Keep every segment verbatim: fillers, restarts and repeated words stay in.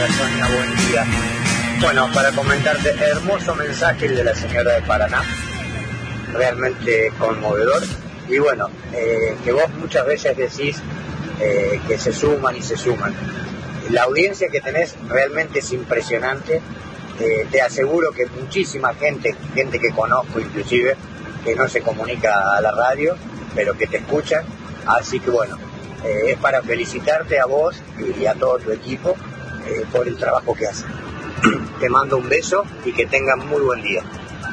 Sonia, buen día. Bueno, para comentarte, hermoso mensaje el de la señora de Paraná, realmente conmovedor. Y bueno, eh, que vos muchas veces decís eh, que se suman y se suman. La audiencia que tenés realmente es impresionante. Eh, te aseguro que muchísima gente, gente que conozco inclusive, que no se comunica a la radio, pero que te escuchan. Así que bueno, eh, es para felicitarte a vos y a todo tu equipo eh, por el trabajo que hacen. Te mando un beso y que tengan muy buen día.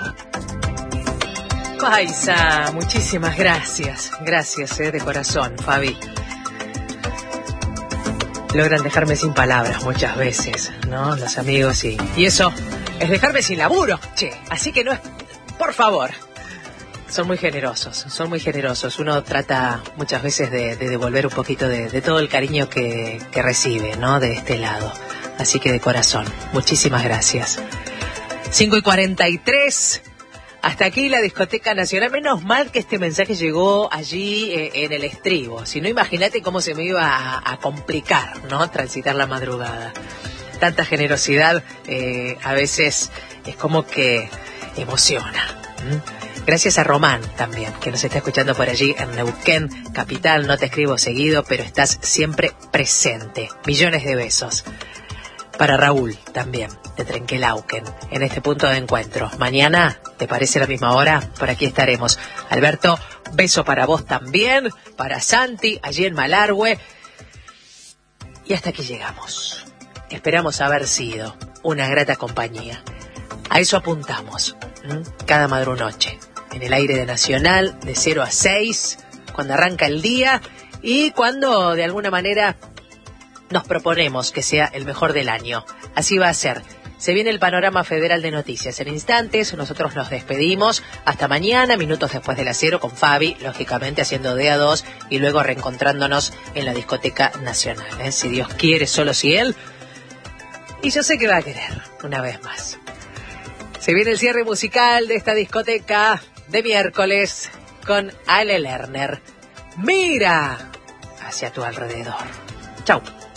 Paisa, muchísimas gracias. Gracias, eh, de corazón, Fabi. Logran dejarme sin palabras muchas veces, ¿no? Los amigos y... Y eso es dejarme sin laburo, che. Así que no es... Por favor. Son muy generosos, son muy generosos. Uno trata muchas veces de, de devolver un poquito de, de todo el cariño que, que recibe, ¿no? De este lado. Así que de corazón, muchísimas gracias. cinco y cuarenta y tres, hasta aquí la Discoteca Nacional. Menos mal que este mensaje llegó allí eh, en el estribo. Si no, imagínate cómo se me iba a, a complicar, ¿no? Transitar la madrugada. Tanta generosidad eh, a veces es como que emociona. ¿Mm? Gracias a Román también, que nos está escuchando por allí en Neuquén, capital. No te escribo seguido, pero estás siempre presente. Millones de besos. Para Raúl también, de Trenquelauquen, en este punto de encuentro. Mañana, ¿te parece la misma hora? Por aquí estaremos. Alberto, beso para vos también, para Santi, allí en Malargüe. Y hasta aquí llegamos. Esperamos haber sido una grata compañía. A eso apuntamos, ¿m? Cada madrunoche, en el aire de Nacional, de cero a seis, cuando arranca el día y cuando, de alguna manera, nos proponemos que sea el mejor del año. Así va a ser. Se viene el panorama federal de noticias en instantes. Nosotros nos despedimos. Hasta mañana, minutos después de las cero, con Fabi, lógicamente haciendo D A dos y luego reencontrándonos en la Discoteca Nacional. ¿eh? Si Dios quiere, solo si Él. Y yo sé que va a querer, una vez más. Se viene el cierre musical de esta discoteca de miércoles con Ale Lerner. Mira hacia tu alrededor. Chau.